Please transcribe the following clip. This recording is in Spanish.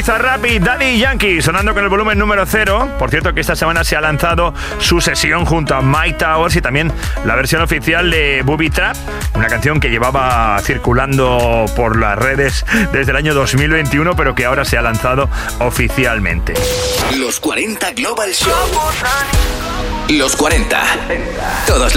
Bizarrap y Daddy Yankee sonando con el volumen número 0. Por cierto que esta semana se ha lanzado su sesión junto a Mike Towers y también la versión oficial de Booby Trap, una canción que llevaba circulando por las redes desde el año 2021, pero que ahora se ha lanzado oficialmente. Los 40 Global Show. Los 40. Todos